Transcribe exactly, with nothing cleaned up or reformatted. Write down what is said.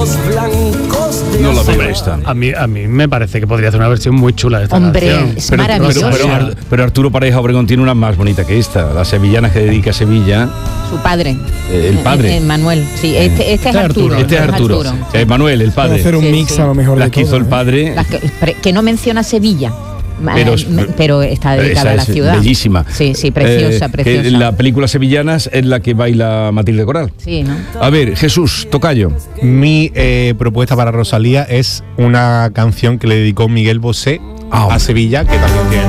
No la veo esta. A mí, a mí me parece que podría hacer una versión muy chula de esta Hombre, canción. es Pero, maravilloso. pero, pero, pero Arturo Pareja Obregón tiene una más bonita que esta. Las sevillanas que dedica a Sevilla. Su padre. Eh, el padre. Eh, eh, Manuel. Sí, este, este es Arturo. Este es Arturo. Eh, Manuel, el padre. Puede hacer un Sí, mix sí. a lo mejor Las de que hizo todo, el ¿eh? padre. Las que, pre- que no menciona Sevilla. Pero, Eh, pero está dedicada esa a la es ciudad. bellísima. Sí, sí, preciosa, Eh, preciosa. Que la película Sevillanas es la que baila Matilde Coral. Sí, ¿no? A ver, Jesús, tocayo. Mi eh, propuesta para Rosalía es una canción que le dedicó Miguel Bosé Ah, a Sevilla, que también tiene